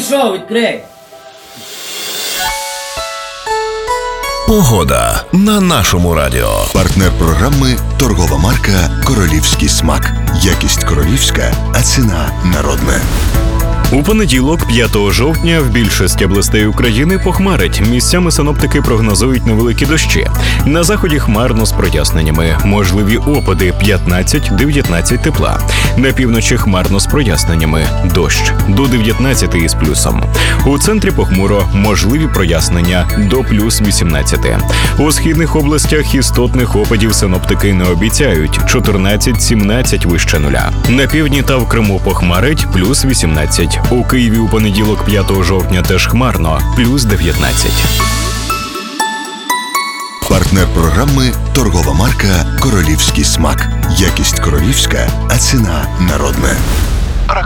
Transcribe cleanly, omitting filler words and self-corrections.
Пішов, відкрий. Погода на нашому радіо. Партнер програми – торгова марка «Королівський смак». Якість королівська, а ціна народна. У понеділок, 5 жовтня, в більшості областей України похмарить. Місцями синоптики прогнозують невеликі дощі. На заході хмарно з проясненнями. Можливі опади 15-19 тепла. На півночі хмарно з проясненнями. Дощ до 19 із плюсом. У центрі похмуро, можливі прояснення до плюс 18. У східних областях істотних опадів синоптики не обіцяють. 14-17 вище нуля. На півдні та в Криму похмарить плюс 18. У Києві у понеділок 5 жовтня теж хмарно, плюс 19. Партнер програми – торгова марка «Королівський смак». Якість королівська, а ціна народна.